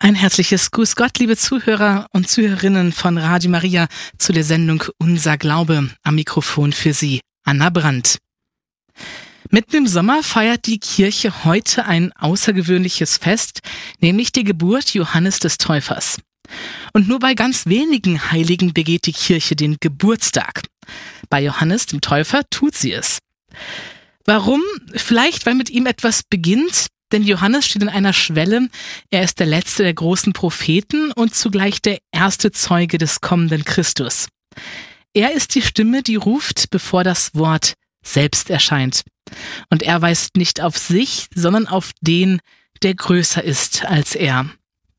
Ein herzliches Grüß Gott, liebe Zuhörer und Zuhörerinnen von Radio Maria zu der Sendung Unser Glaube. Am Mikrofon für Sie Anna Brandt. Mitten im Sommer feiert die Kirche heute ein außergewöhnliches Fest, nämlich die Geburt Johannes des Täufers. Und nur bei ganz wenigen Heiligen begeht die Kirche den Geburtstag. Bei Johannes dem Täufer tut sie es. Warum? Vielleicht, weil mit ihm etwas beginnt, denn Johannes steht an einer Schwelle. Er ist der letzte der großen Propheten und zugleich der erste Zeuge des kommenden Christus. Er ist die Stimme, die ruft, bevor das Wort selbst erscheint. Und er weist nicht auf sich, sondern auf den, der größer ist als er.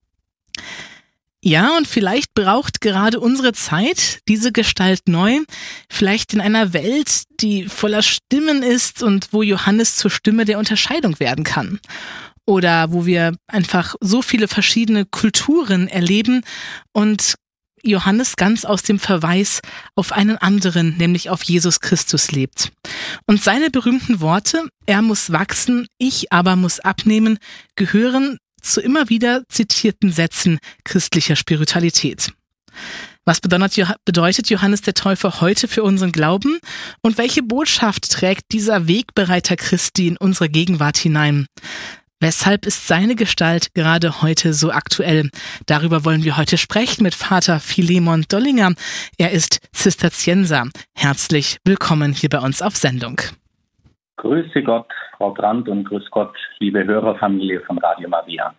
Ja, und vielleicht braucht gerade unsere Zeit diese Gestalt neu, vielleicht in einer Welt, die voller Stimmen ist und wo Johannes zur Stimme der Unterscheidung werden kann. Oder wo wir einfach so viele verschiedene Kulturen erleben und Johannes ganz aus dem Verweis auf einen anderen, nämlich auf Jesus Christus lebt. Und seine berühmten Worte, er muss wachsen, ich aber muss abnehmen, gehören zu immer wieder zitierten Sätzen christlicher Spiritualität. Was bedeutet Johannes der Täufer heute für unseren Glauben und welche Botschaft trägt dieser Wegbereiter Christi in unsere Gegenwart hinein? Weshalb ist seine Gestalt gerade heute so aktuell? Darüber wollen wir heute sprechen mit Vater Philemon Dollinger. Er ist Zisterzienser. Herzlich willkommen hier bei uns auf Sendung. Grüße Gott, Frau Brandt, und grüß Gott, liebe Hörerfamilie von Radio Maria.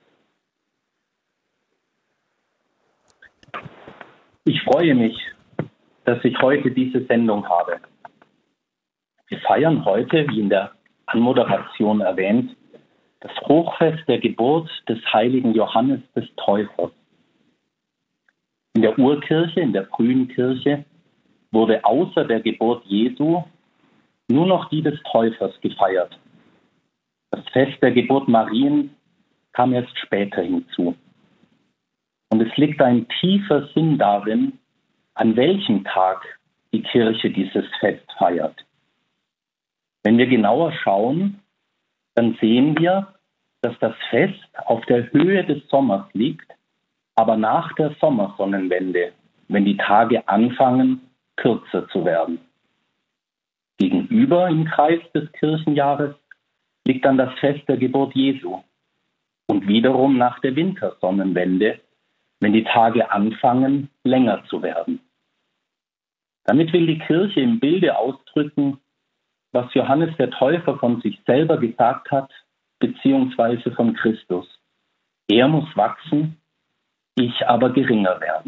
Ich freue mich, dass ich heute diese Sendung habe. Wir feiern heute, wie in der Anmoderation erwähnt, das Hochfest der Geburt des heiligen Johannes des Täufers. In der Urkirche, in der frühen Kirche, wurde außer der Geburt Jesu nur noch die des Täufers gefeiert. Das Fest der Geburt Mariens kam erst später hinzu. Und es liegt ein tiefer Sinn darin, an welchem Tag die Kirche dieses Fest feiert. Wenn wir genauer schauen, dann sehen wir, dass das Fest auf der Höhe des Sommers liegt, aber nach der Sommersonnenwende, wenn die Tage anfangen, kürzer zu werden. Gegenüber im Kreis des Kirchenjahres liegt dann das Fest der Geburt Jesu und wiederum nach der Wintersonnenwende, wenn die Tage anfangen, länger zu werden. Damit will die Kirche im Bilde ausdrücken, was Johannes der Täufer von sich selber gesagt hat, beziehungsweise von Christus. Er muss wachsen, ich aber geringer werden.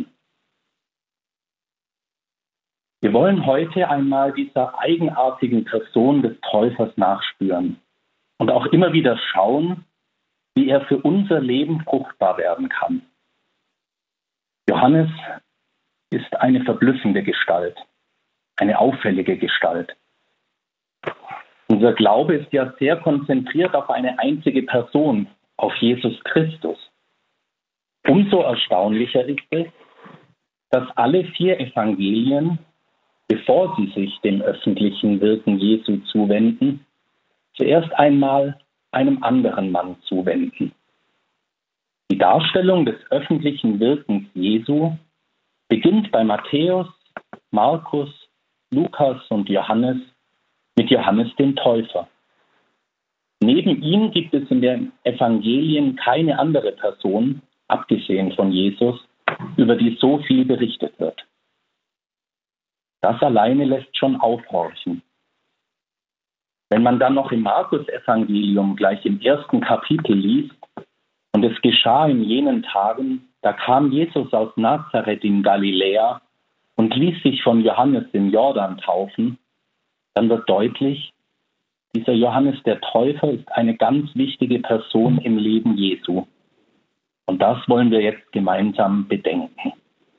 Wir wollen heute einmal dieser eigenartigen Person des Täufers nachspüren und auch immer wieder schauen, wie er für unser Leben fruchtbar werden kann. Johannes ist eine verblüffende Gestalt, eine auffällige Gestalt. Unser Glaube ist ja sehr konzentriert auf eine einzige Person, auf Jesus Christus. Umso erstaunlicher ist es, dass alle 4 Evangelien, bevor sie sich dem öffentlichen Wirken Jesu zuwenden, zuerst einmal einem anderen Mann zuwenden. Die Darstellung des öffentlichen Wirkens Jesu beginnt bei Matthäus, Markus, Lukas und Johannes mit Johannes dem Täufer. Neben ihm gibt es in den Evangelien keine andere Person, abgesehen von Jesus, über die so viel berichtet wird. Das alleine lässt schon aufhorchen. Wenn man dann noch im Markus-Evangelium gleich im 1. Kapitel liest, und es geschah in jenen Tagen, da kam Jesus aus Nazareth in Galiläa und ließ sich von Johannes im Jordan taufen, dann wird deutlich, dieser Johannes der Täufer ist eine ganz wichtige Person im Leben Jesu. Und das wollen wir jetzt gemeinsam bedenken.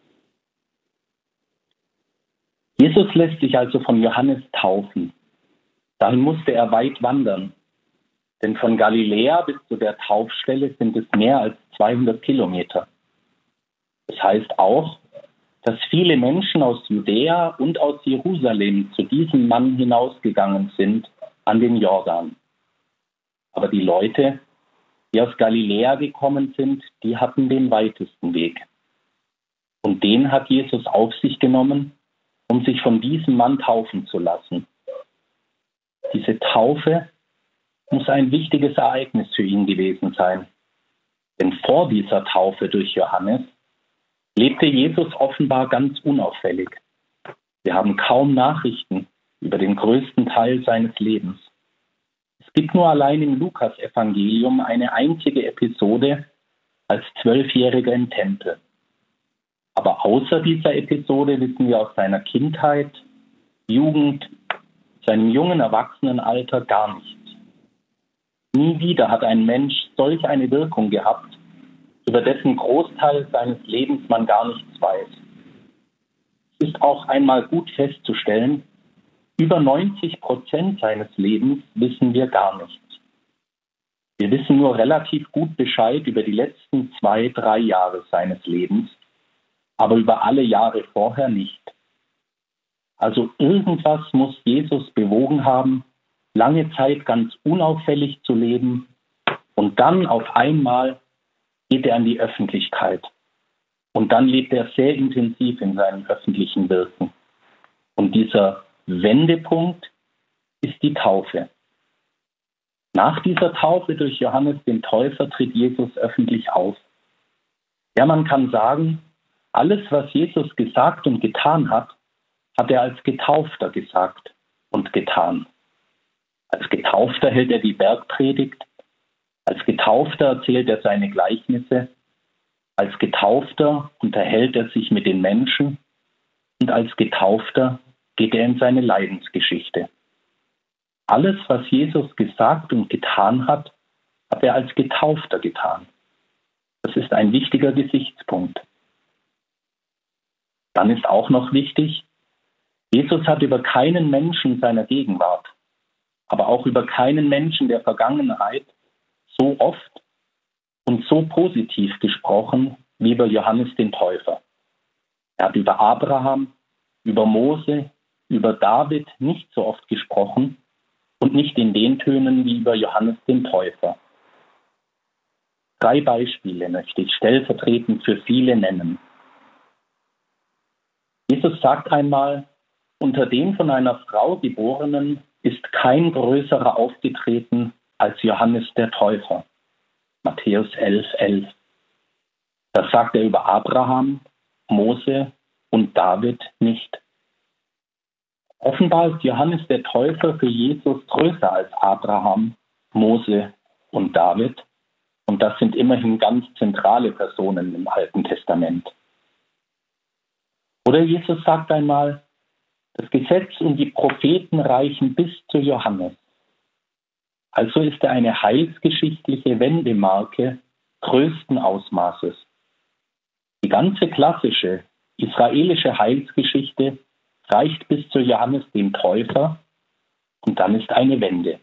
Jesus lässt sich also von Johannes taufen. Dahin musste er weit wandern. Denn von Galiläa bis zu der Taufstelle sind es mehr als 200 Kilometer. Das heißt auch, dass viele Menschen aus Judäa und aus Jerusalem zu diesem Mann hinausgegangen sind an den Jordan. Aber die Leute die aus Galiläa gekommen sind, die hatten den weitesten Weg. Und den hat Jesus auf sich genommen, um sich von diesem Mann taufen zu lassen. Diese Taufe muss ein wichtiges Ereignis für ihn gewesen sein. Denn vor dieser Taufe durch Johannes lebte Jesus offenbar ganz unauffällig. Wir haben kaum Nachrichten über den größten Teil seines Lebens. Es gibt nur allein im Lukas-Evangelium eine einzige Episode als 12-Jähriger im Tempel. Aber außer dieser Episode wissen wir aus seiner Kindheit, Jugend, seinem jungen Erwachsenenalter gar nichts. Nie wieder hat ein Mensch solch eine Wirkung gehabt, über dessen Großteil seines Lebens man gar nichts weiß. Es ist auch einmal gut festzustellen, über 90% seines Lebens wissen wir gar nichts. Wir wissen nur relativ gut Bescheid über die letzten 2-3 Jahre seines Lebens, aber über alle Jahre vorher nicht. Also irgendwas muss Jesus bewogen haben, lange Zeit ganz unauffällig zu leben und dann auf einmal geht er an die Öffentlichkeit. Und dann lebt er sehr intensiv in seinem öffentlichen Wirken. Und dieser Wendepunkt ist die Taufe. Nach dieser Taufe durch Johannes den Täufer tritt Jesus öffentlich auf. Ja, man kann sagen, alles, was Jesus gesagt und getan hat, hat er als Getaufter gesagt und getan. Als Getaufter hält er die Bergpredigt, als Getaufter erzählt er seine Gleichnisse, als Getaufter unterhält er sich mit den Menschen und als Getaufter geht er in seine Leidensgeschichte. Alles, was Jesus gesagt und getan hat, hat er als Getaufter getan. Das ist ein wichtiger Gesichtspunkt. Dann ist auch noch wichtig, Jesus hat über keinen Menschen seiner Gegenwart, aber auch über keinen Menschen der Vergangenheit so oft und so positiv gesprochen wie über Johannes den Täufer. Er hat über Abraham, über Mose, über David nicht so oft gesprochen und nicht in den Tönen wie über Johannes den Täufer. 3 Beispiele möchte ich stellvertretend für viele nennen. Jesus sagt einmal, unter den von einer Frau Geborenen ist kein größerer aufgetreten als Johannes der Täufer. Matthäus 11,11. Das sagt er über Abraham, Mose und David nicht. Offenbar ist Johannes der Täufer für Jesus größer als Abraham, Mose und David. Und das sind immerhin ganz zentrale Personen im Alten Testament. Oder Jesus sagt einmal, das Gesetz und die Propheten reichen bis zu Johannes. Also ist er eine heilsgeschichtliche Wendemarke größten Ausmaßes. Die ganze klassische israelische Heilsgeschichte reicht bis zu Johannes dem Täufer und dann ist eine Wende.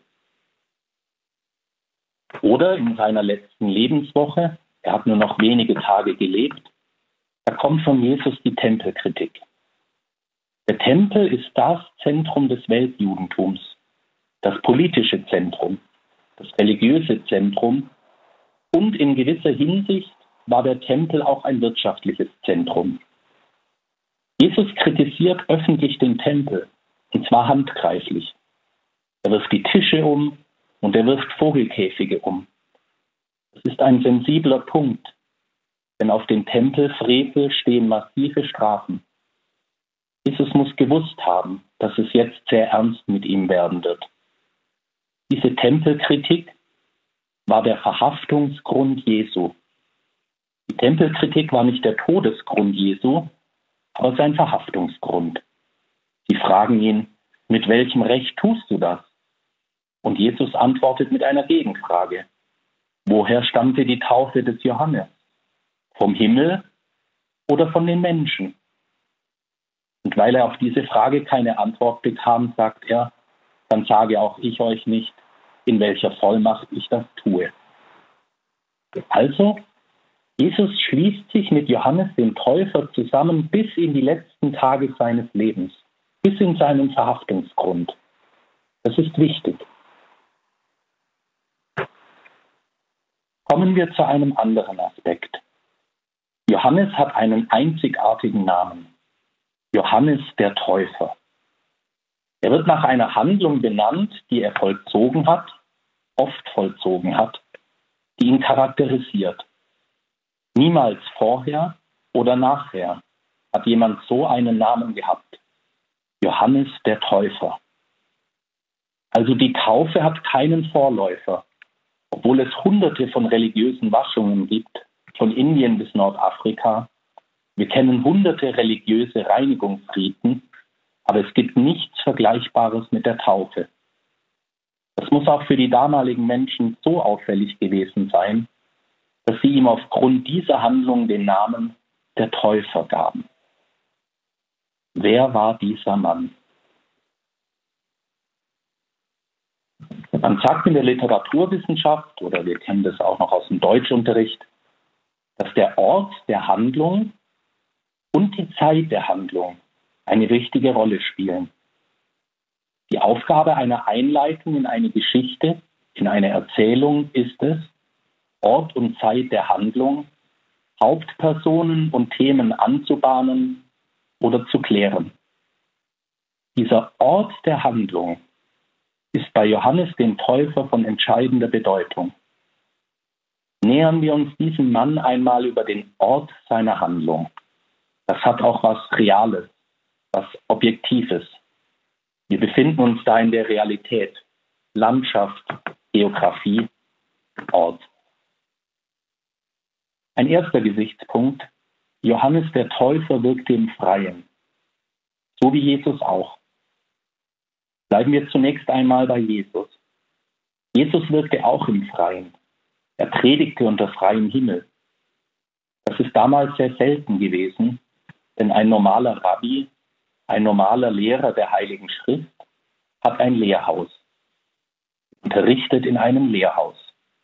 Oder in seiner letzten Lebenswoche, er hat nur noch wenige Tage gelebt, da kommt von Jesus die Tempelkritik. Der Tempel ist das Zentrum des Weltjudentums, das politische Zentrum, das religiöse Zentrum und in gewisser Hinsicht war der Tempel auch ein wirtschaftliches Zentrum. Jesus kritisiert öffentlich den Tempel, und zwar handgreiflich. Er wirft die Tische um und er wirft Vogelkäfige um. Das ist ein sensibler Punkt, denn auf dem Tempelfrevel stehen massive Strafen. Jesus muss gewusst haben, dass es jetzt sehr ernst mit ihm werden wird. Diese Tempelkritik war der Verhaftungsgrund Jesu. Die Tempelkritik war nicht der Todesgrund Jesu, aber sein Verhaftungsgrund. Sie fragen ihn, mit welchem Recht tust du das? Und Jesus antwortet mit einer Gegenfrage. Woher stammte die Taufe des Johannes? Vom Himmel oder von den Menschen? Und weil er auf diese Frage keine Antwort bekam, sagt er, dann sage auch ich euch nicht, in welcher Vollmacht ich das tue. Also, Jesus schließt sich mit Johannes dem Täufer zusammen bis in die letzten Tage seines Lebens, bis in seinen Verhaftungsgrund. Das ist wichtig. Kommen wir zu einem anderen Aspekt. Johannes hat einen einzigartigen Namen. Johannes der Täufer. Er wird nach einer Handlung benannt, die er vollzogen hat, oft vollzogen hat, die ihn charakterisiert. Niemals vorher oder nachher hat jemand so einen Namen gehabt. Johannes der Täufer. Also die Taufe hat keinen Vorläufer, obwohl es hunderte von religiösen Waschungen gibt, von Indien bis Nordafrika. Wir kennen hunderte religiöse Reinigungsriten, aber es gibt nichts Vergleichbares mit der Taufe. Das muss auch für die damaligen Menschen so auffällig gewesen sein, dass sie ihm aufgrund dieser Handlung den Namen der Täufer gaben. Wer war dieser Mann? Man sagt in der Literaturwissenschaft, oder wir kennen das auch noch aus dem Deutschunterricht, dass der Ort der Handlung und die Zeit der Handlung eine wichtige Rolle spielen. Die Aufgabe einer Einleitung in eine Geschichte, in eine Erzählung ist es, Ort und Zeit der Handlung, Hauptpersonen und Themen anzubahnen oder zu klären. Dieser Ort der Handlung ist bei Johannes dem Täufer von entscheidender Bedeutung. Nähern wir uns diesem Mann einmal über den Ort seiner Handlung. Das hat auch was Reales, was Objektives. Wir befinden uns da in der Realität. Landschaft, Geografie, Ort. Ein erster Gesichtspunkt. Johannes der Täufer wirkte im Freien. So wie Jesus auch. Bleiben wir zunächst einmal bei Jesus. Jesus wirkte auch im Freien. Er predigte unter freiem Himmel. Das ist damals sehr selten gewesen, denn ein normaler Rabbi, ein normaler Lehrer der Heiligen Schrift, hat ein Lehrhaus, unterrichtet in einem Lehrhaus.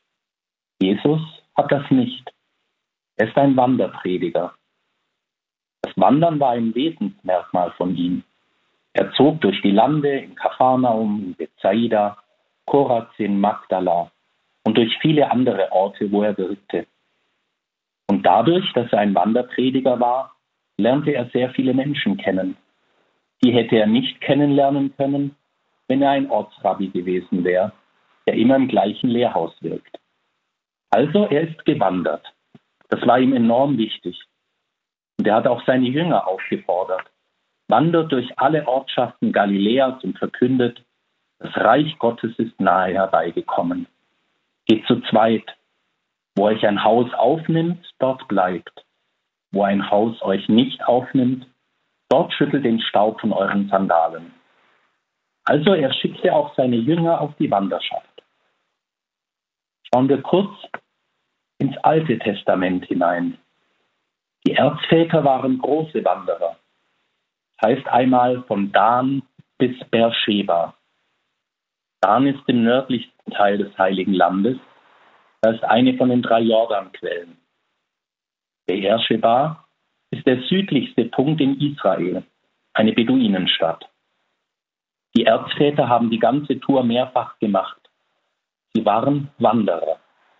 Jesus hat das nicht. Er ist ein Wanderprediger. Das Wandern war ein Wesensmerkmal von ihm. Er zog durch die Lande in Kapharnaum, in Bethsaida, Chorazin, Magdala und durch viele andere Orte, wo er wirkte. Und dadurch, dass er ein Wanderprediger war, lernte er sehr viele Menschen kennen. Die hätte er nicht kennenlernen können, wenn er ein Ortsrabbi gewesen wäre, der immer im gleichen Lehrhaus wirkt. Also er ist gewandert. Das war ihm enorm wichtig. Und er hat auch seine Jünger aufgefordert. Wandert durch alle Ortschaften Galiläas und verkündet, das Reich Gottes ist nahe herbeigekommen. Geht zu zweit. Wo euch ein Haus aufnimmt, dort bleibt. Wo ein Haus euch nicht aufnimmt, dort schüttelt den Staub von euren Sandalen. Also er schickte auch seine Jünger auf die Wanderschaft. Schauen wir kurz ins Alte Testament hinein. Die Erzväter waren große Wanderer. Das heißt einmal von Dan bis Beersheba. Dan ist im nördlichsten Teil des Heiligen Landes. Das ist eine von den 3 Jordanquellen. Beersheba ist der südlichste Punkt in Israel, eine Beduinenstadt. Die Erzväter haben die ganze Tour mehrfach gemacht. Sie waren Wanderer.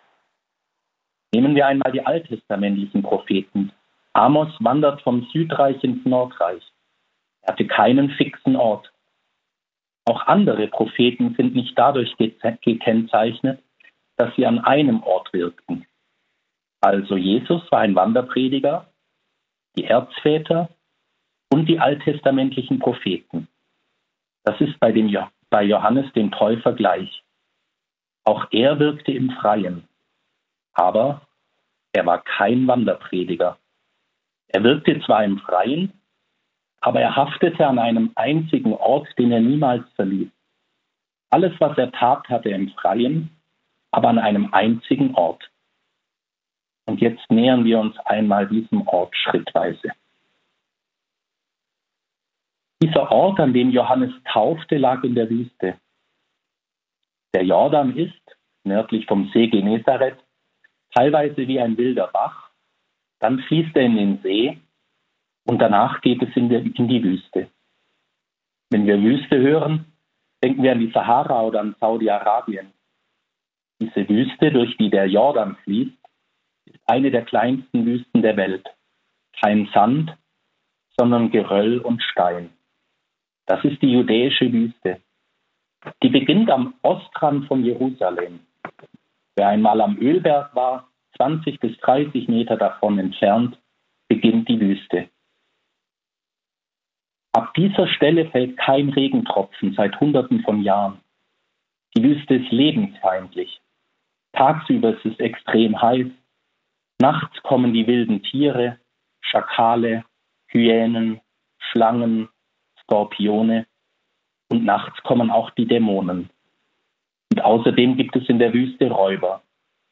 Nehmen wir einmal die alttestamentlichen Propheten. Amos wandert vom Südreich ins Nordreich. Er hatte keinen fixen Ort. Auch andere Propheten sind nicht dadurch gekennzeichnet, dass sie an einem Ort wirkten. Also Jesus war ein Wanderprediger, die Erzväter und die alttestamentlichen Propheten. Das ist bei Johannes dem Täufer gleich. Auch er wirkte im Freien, aber er war kein Wanderprediger. Er wirkte zwar im Freien, aber er haftete an einem einzigen Ort, den er niemals verließ. Alles, was er tat, hatte er im Freien, aber an einem einzigen Ort. Und jetzt nähern wir uns einmal diesem Ort schrittweise. Dieser Ort, an dem Johannes taufte, lag in der Wüste. Der Jordan ist, nördlich vom See Genezareth, teilweise wie ein wilder Bach, dann fließt er in den See und danach geht es in die Wüste. Wenn wir Wüste hören, denken wir an die Sahara oder an Saudi-Arabien. Diese Wüste, durch die der Jordan fließt, ist eine der kleinsten Wüsten der Welt. Kein Sand, sondern Geröll und Stein. Das ist die judäische Wüste. Die beginnt am Ostrand von Jerusalem. Wer einmal am Ölberg war, 20 bis 30 Meter davon entfernt, beginnt die Wüste. Ab dieser Stelle fällt kein Regentropfen seit Hunderten von Jahren. Die Wüste ist lebensfeindlich. Tagsüber ist es extrem heiß. Nachts kommen die wilden Tiere, Schakale, Hyänen, Schlangen, Skorpione und nachts kommen auch die Dämonen. Und außerdem gibt es in der Wüste Räuber.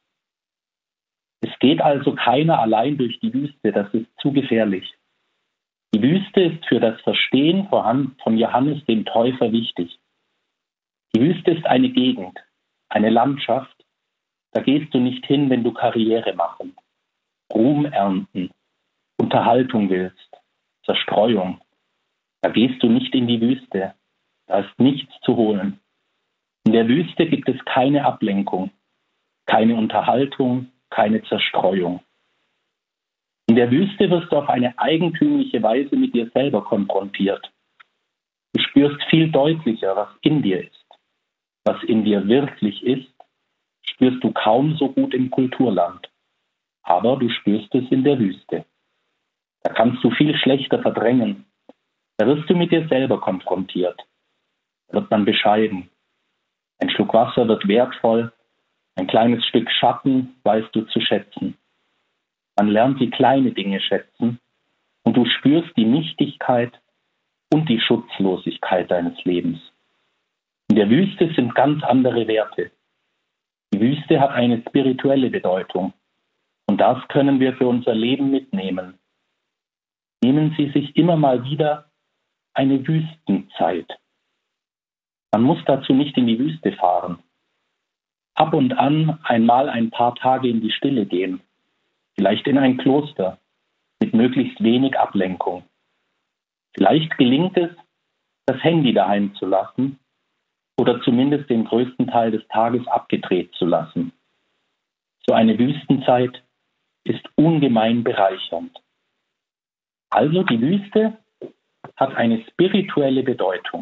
Es geht also keiner allein durch die Wüste, das ist zu gefährlich. Die Wüste ist für das Verstehen von Johannes dem Täufer wichtig. Die Wüste ist eine Gegend, eine Landschaft. Da gehst du nicht hin, wenn du Karriere machen, Ruhm ernten, Unterhaltung willst, Zerstreuung. Da gehst du nicht in die Wüste. Da ist nichts zu holen. In der Wüste gibt es keine Ablenkung, keine Unterhaltung, keine Zerstreuung. In der Wüste wirst du auf eine eigentümliche Weise mit dir selber konfrontiert. Du spürst viel deutlicher, was in dir ist. Was in dir wirklich ist, spürst du kaum so gut im Kulturland. Aber du spürst es in der Wüste. Da kannst du viel schlechter verdrängen. Da wirst du mit dir selber konfrontiert. Da wird man bescheiden. Ein Schluck Wasser wird wertvoll. Ein kleines Stück Schatten weißt du zu schätzen. Man lernt die kleinen Dinge schätzen und du spürst die Nichtigkeit und die Schutzlosigkeit deines Lebens. In der Wüste sind ganz andere Werte. Die Wüste hat eine spirituelle Bedeutung und das können wir für unser Leben mitnehmen. Nehmen Sie sich immer mal wieder eine Wüstenzeit. Man muss dazu nicht in die Wüste fahren. Ab und an einmal ein paar Tage in die Stille gehen. Vielleicht in ein Kloster mit möglichst wenig Ablenkung. Vielleicht gelingt es, das Handy daheim zu lassen oder zumindest den größten Teil des Tages abgedreht zu lassen. So eine Wüstenzeit ist ungemein bereichernd. Also die Wüste hat eine spirituelle Bedeutung.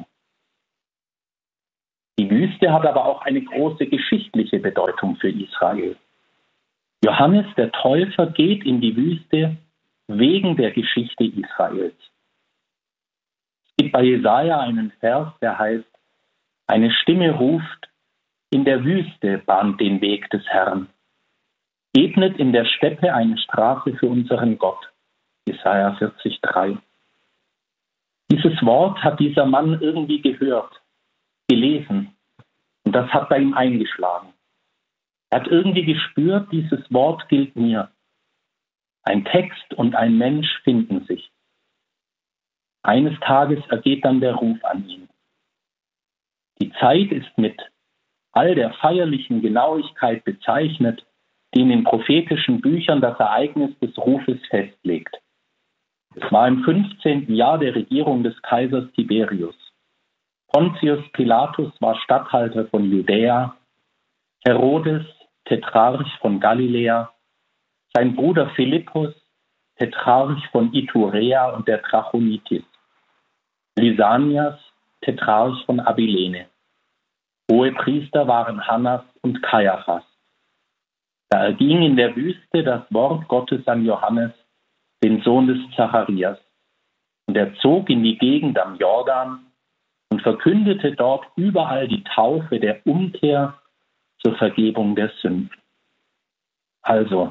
Die Wüste hat aber auch eine große geschichtliche Bedeutung für Israel. Johannes der Täufer geht in die Wüste wegen der Geschichte Israels. Es gibt bei Jesaja einen Vers, der heißt: Eine Stimme ruft, in der Wüste bahnt den Weg des Herrn. Ebnet in der Steppe eine Straße für unseren Gott. Jesaja 40,3. Dieses Wort hat dieser Mann irgendwie gehört, gelesen, und das hat bei ihm eingeschlagen. Er hat irgendwie gespürt, dieses Wort gilt mir. Ein Text und ein Mensch finden sich. Eines Tages ergeht dann der Ruf an ihn. Die Zeit ist mit all der feierlichen Genauigkeit bezeichnet, die in den prophetischen Büchern das Ereignis des Rufes festlegt. Es war im 15. Jahr der Regierung des Kaisers Tiberius. Pontius Pilatus war Statthalter von Judäa, Herodes Tetrarch von Galiläa, sein Bruder Philippus Tetrarch von Iturea und der Trachonitis, Lysanias Tetrarch von Abilene. Hohepriester waren Hannas und Kaiaphas. Da erging in der Wüste das Wort Gottes an Johannes, den Sohn des Zacharias. Und er zog in die Gegend am Jordan und verkündete dort überall die Taufe der Umkehr zur Vergebung der Sünden. Also,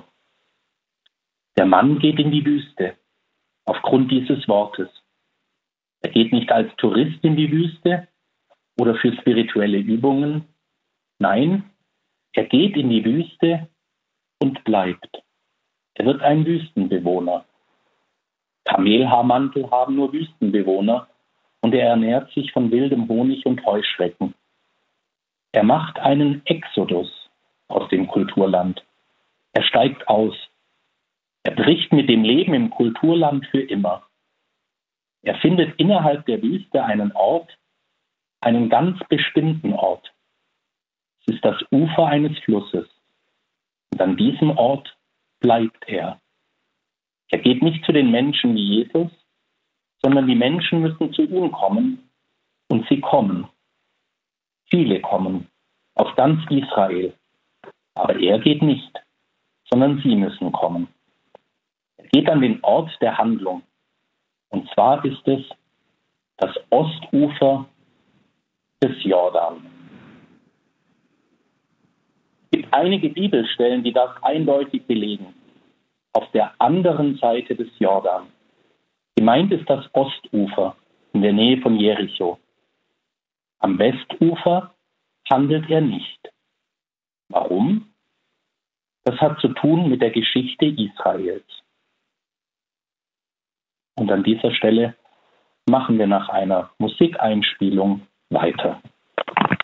der Mann geht in die Wüste aufgrund dieses Wortes. Er geht nicht als Tourist in die Wüste oder für spirituelle Übungen. Nein, er geht in die Wüste und bleibt. Er wird ein Wüstenbewohner. Kamelhaarmantel haben nur Wüstenbewohner und er ernährt sich von wildem Honig und Heuschrecken. Er macht einen Exodus aus dem Kulturland. Er steigt aus. Er bricht mit dem Leben im Kulturland für immer. Er findet innerhalb der Wüste einen Ort, einen ganz bestimmten Ort. Es ist das Ufer eines Flusses. Und an diesem Ort bleibt er. Er geht nicht zu den Menschen wie Jesus, sondern die Menschen müssen zu ihm kommen. Und sie kommen. Viele kommen. Aus ganz Israel. Aber er geht nicht, sondern sie müssen kommen. Er geht an den Ort der Handlung. Und zwar ist es das Ostufer des Jordan. Es gibt einige Bibelstellen, die das eindeutig belegen. Auf der anderen Seite des Jordan. Gemeint ist das Ostufer in der Nähe von Jericho. Am Westufer handelt er nicht. Warum? Das hat zu tun mit der Geschichte Israels. Und an dieser Stelle machen wir nach einer Musikeinspielung weiter.